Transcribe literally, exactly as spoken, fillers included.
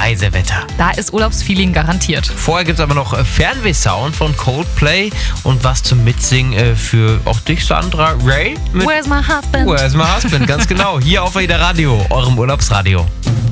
Reisewetter. Da ist Urlaubsfeeling garantiert. Vorher gibt es aber noch Fernweh-Sound von Coldplay und was zum Mitsingen äh, für auch dich, Sandra Ray. Mit Where's my husband? Where's my husband, ganz genau. Hier auf Aida Radio, eurem Urlaubsradio.